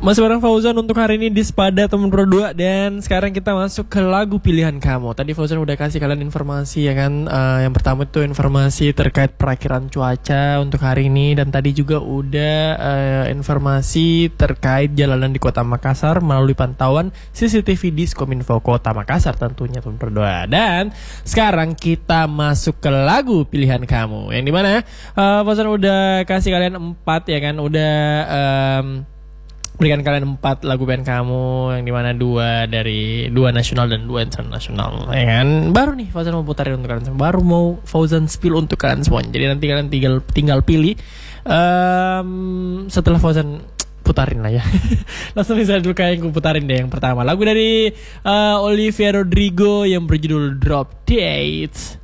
Masih bareng Fauzan untuk hari ini di Sepada Teman Pro 2. Dan sekarang kita masuk ke lagu pilihan kamu. Tadi Fauzan udah kasih kalian informasi ya kan. Yang pertama itu informasi terkait perakiran cuaca untuk hari ini. Dan tadi juga udah informasi terkait jalanan di Kota Makassar melalui pantauan CCTV Diskominfo Kota Makassar tentunya Teman Pro 2. Dan sekarang kita masuk ke lagu pilihan kamu. Yang dimana Fauzan udah kasih kalian 4 ya kan. Udah berikan kalian 4 lagu band kamu, yang dimana 2 nasional dan 2 internasional ya kan. Baru nih Fauzan mau putarin untuk kalian semua. Baru mau Fauzan spill untuk kalian semua. Jadi nanti kalian tinggal pilih setelah Fauzan putarin lah ya. Langsung bisa dulu kayak gue putarin deh. Yang pertama lagu dari Olivia Rodrigo yang berjudul Drop Dates.